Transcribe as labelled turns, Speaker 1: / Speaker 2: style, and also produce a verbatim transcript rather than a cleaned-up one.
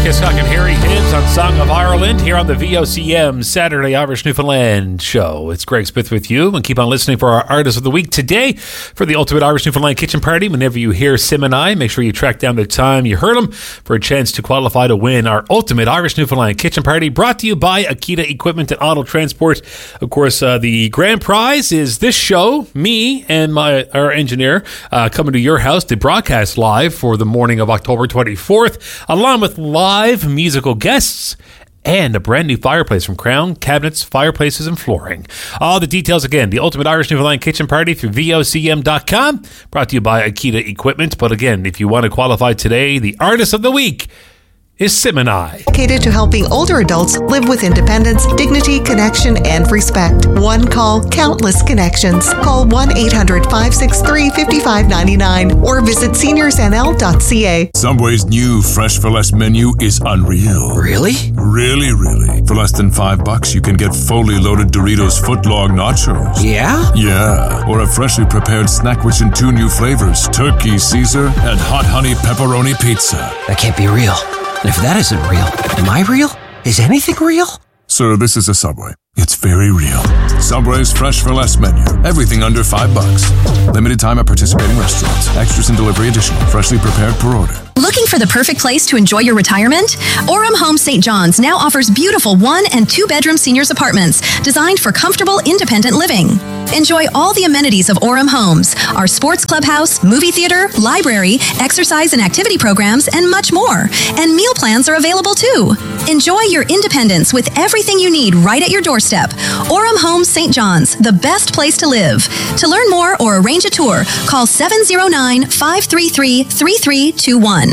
Speaker 1: Hiscock and Harry Hibbs on Song of Ireland here on the V O C M Saturday Irish Newfoundland show. It's Greg Smith with you, and keep on listening for our Artist of the Week today for the Ultimate Irish Newfoundland Kitchen Party. Whenever you hear Sim and I, make sure you track down the time you heard them for a chance to qualify to win our Ultimate Irish Newfoundland Kitchen Party, brought to you by Akita Equipment and Auto Transport. Of course, uh, the grand prize is this show, me and my our engineer uh, coming to your house to broadcast live for the morning of October twenty-fourth, along with live musical guests and a brand new fireplace from Crown Cabinets, Fireplaces and Flooring. All the details again, the Ultimate Irish Newfoundland Kitchen Party through V O C M dot com, brought to you by Akita Equipment. But again, if you want to qualify today, the Artist of the Week is Sim and I.
Speaker 2: Dedicated to helping older adults live with independence, dignity, connection, and respect. One call, countless connections. Call one eight hundred, five six three, five five nine nine or visit seniors n l dot c a.
Speaker 3: Subway's new Fresh for Less menu is unreal.
Speaker 4: Really?
Speaker 3: Really, really. For less than five bucks, you can get fully loaded Doritos footlong nachos.
Speaker 4: Yeah?
Speaker 3: Yeah. Or a freshly prepared snack rich in two new flavors, turkey Caesar and hot honey pepperoni pizza.
Speaker 4: That can't be real. And if that isn't real, am I real? Is anything real?
Speaker 3: Sir, this is a Subway. It's very real. Subway's Fresh for Less menu. Everything under five bucks. Limited time at participating restaurants. Extras and delivery additional. Freshly prepared per order.
Speaker 5: Looking for the perfect place to enjoy your retirement? Orem Homes Saint John's now offers beautiful one and two bedroom seniors apartments designed for comfortable, independent living. Enjoy all the amenities of Orem Homes, our sports clubhouse, movie theater, library, exercise and activity programs, and much more. And meal plans are available too. Enjoy your independence with everything you need right at your doorstep. Orem Homes Saint John's, the best place to live. To learn more or arrange a tour, call seven oh nine, five three three, three three two one.